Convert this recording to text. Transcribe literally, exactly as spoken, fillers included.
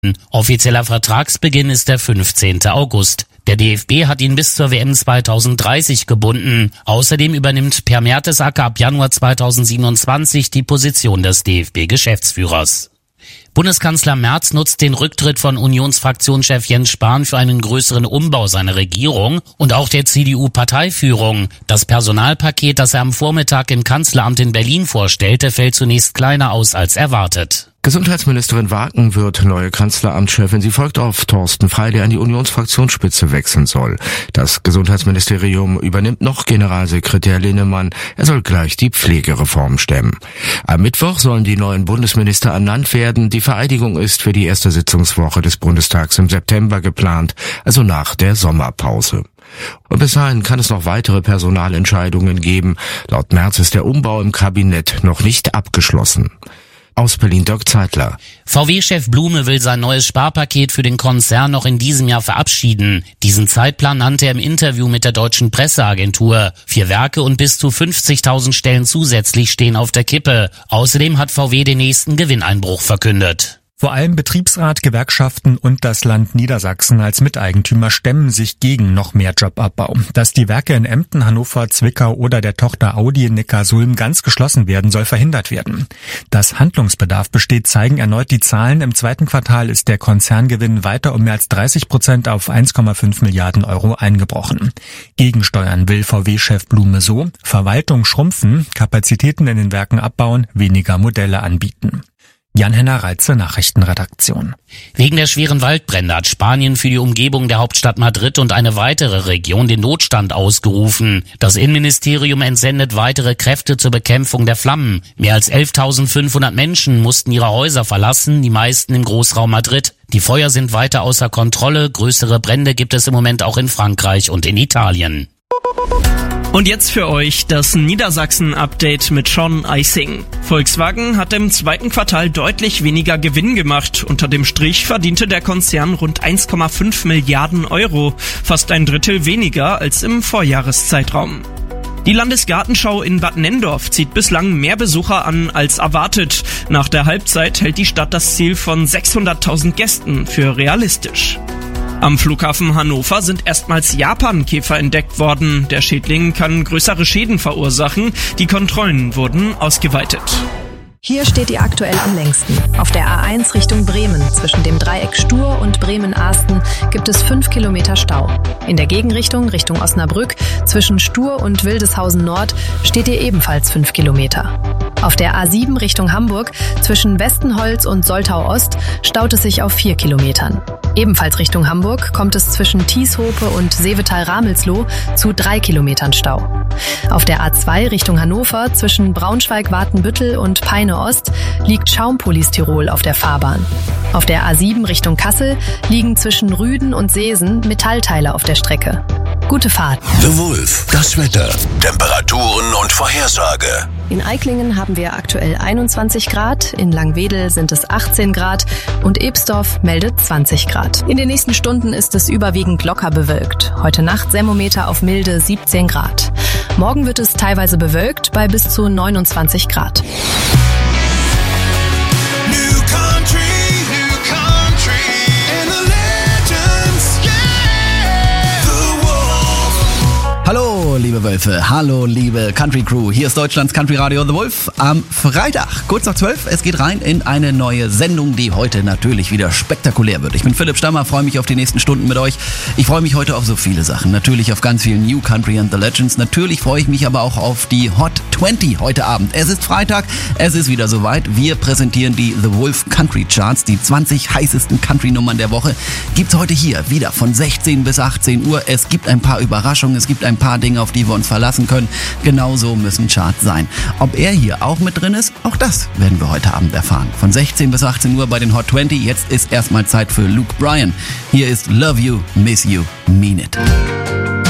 Offizieller Vertragsbeginn ist der fünfzehnten August. Der D F B hat ihn bis zur W M zweitausenddreißig gebunden. Außerdem übernimmt Per Mertesacker ab Januar zweitausendsiebenundzwanzig die Position des D F B-Geschäftsführers. Bundeskanzler Merz nutzt den Rücktritt von Unionsfraktionschef Jens Spahn für einen größeren Umbau seiner Regierung und auch der C D U-Parteiführung. Das Personalpaket, das er am Vormittag im Kanzleramt in Berlin vorstellte, fällt zunächst kleiner aus als erwartet. Gesundheitsministerin Wagen wird neue Kanzleramtschefin. Sie folgt auf Thorsten Frey, der an die Unionsfraktionsspitze wechseln soll. Das Gesundheitsministerium übernimmt noch Generalsekretär Linnemann. Er soll gleich die Pflegereform stemmen. Am Mittwoch sollen die neuen Bundesminister ernannt werden. Die Vereidigung ist für die erste Sitzungswoche des Bundestags im September geplant, also nach der Sommerpause. Und bis dahin kann es noch weitere Personalentscheidungen geben. Laut Merz ist der Umbau im Kabinett noch nicht abgeschlossen. Aus Berlin Dirk Zeitler. V W-Chef Blume will sein neues Sparpaket für den Konzern noch in diesem Jahr verabschieden. Diesen Zeitplan nannte er im Interview mit der Deutschen Presseagentur. Vier Werke und bis zu fünfzigtausend Stellen zusätzlich stehen auf der Kippe. Außerdem hat V W den nächsten Gewinneinbruch verkündet. Vor allem Betriebsrat, Gewerkschaften und das Land Niedersachsen als Miteigentümer stemmen sich gegen noch mehr Jobabbau. Dass die Werke in Emden, Hannover, Zwickau oder der Tochter Audi in Neckarsulm ganz geschlossen werden, soll verhindert werden. Dass Handlungsbedarf besteht, zeigen erneut die Zahlen. Im zweiten Quartal ist der Konzerngewinn weiter um mehr als dreißig Prozent auf eins Komma fünf Milliarden Euro eingebrochen. Gegensteuern will V W-Chef Blume so: Verwaltung schrumpfen, Kapazitäten in den Werken abbauen, weniger Modelle anbieten. Jan-Henner Reitze, Nachrichtenredaktion. Wegen der schweren Waldbrände hat Spanien für die Umgebung der Hauptstadt Madrid und eine weitere Region den Notstand ausgerufen. Das Innenministerium entsendet weitere Kräfte zur Bekämpfung der Flammen. Mehr als elftausendfünfhundert Menschen mussten ihre Häuser verlassen, die meisten im Großraum Madrid. Die Feuer sind weiter außer Kontrolle. Größere Brände gibt es im Moment auch in Frankreich und in Italien. Und jetzt für euch das Niedersachsen-Update mit Sean Eising. Volkswagen hat im zweiten Quartal deutlich weniger Gewinn gemacht. Unter dem Strich verdiente der Konzern rund eins Komma fünf Milliarden Euro, fast ein Drittel weniger als im Vorjahreszeitraum. Die Landesgartenschau in Bad Nenndorf zieht bislang mehr Besucher an als erwartet. Nach der Halbzeit hält die Stadt das Ziel von sechshunderttausend Gästen für realistisch. Am Flughafen Hannover sind erstmals Japankäfer entdeckt worden. Der Schädling kann größere Schäden verursachen. Die Kontrollen wurden ausgeweitet. Hier steht ihr aktuell am längsten. Auf der A eins Richtung Bremen zwischen dem Dreieck Stur und Bremen-Ahsten gibt es fünf Kilometer Stau. In der Gegenrichtung Richtung Osnabrück zwischen Stur und Wildeshausen Nord steht ihr ebenfalls fünf Kilometer. Auf der A sieben Richtung Hamburg zwischen Westenholz und Soltau Ost staut es sich auf vier Kilometern. Ebenfalls Richtung Hamburg kommt es zwischen Tieshope und Seevetal-Ramelsloh zu drei Kilometern Stau. Auf der A zwei Richtung Hannover zwischen Braunschweig-Watenbüttel und Peine Ost liegt Schaumpolistirol auf der Fahrbahn. Auf der A sieben Richtung Kassel liegen zwischen Rüden und Seesen Metallteile auf der Strecke. Gute Fahrt. The Wolf, das Wetter, Temperaturen und Vorhersage. In Eicklingen haben wir aktuell einundzwanzig Grad, in Langwedel sind es achtzehn Grad und Ebsdorf meldet zwanzig Grad. In den nächsten Stunden ist es überwiegend locker bewölkt. Heute Nacht Thermometer auf milde siebzehn Grad. Morgen wird es teilweise bewölkt bei bis zu neunundzwanzig Grad. Hallo liebe Wölfe, hallo liebe Country Crew, hier ist Deutschlands Country Radio The Wolf am Freitag, kurz nach zwölf, es geht rein in eine neue Sendung, die heute natürlich wieder spektakulär wird. Ich bin Philipp Stammer, freue mich auf die nächsten Stunden mit euch. Ich freue mich heute auf so viele Sachen, natürlich auf ganz viel New Country and the Legends, natürlich freue ich mich aber auch auf die Hot zwanzig heute Abend. Es ist Freitag, es ist wieder soweit, wir präsentieren die The Wolf Country Charts, die zwanzig heißesten Country-Nummern der Woche, gibt's heute hier wieder von sechzehn bis achtzehn Uhr. Es gibt ein paar Überraschungen, es gibt ein paar Dinge, auf die wir uns verlassen können. Genauso müssen Charts sein. Ob er hier auch mit drin ist, auch das werden wir heute Abend erfahren. Von sechzehn bis achtzehn Uhr bei den Hot zwanzig. Jetzt ist erstmal Zeit für Luke Bryan. Hier ist Love You, Miss You, Mean It.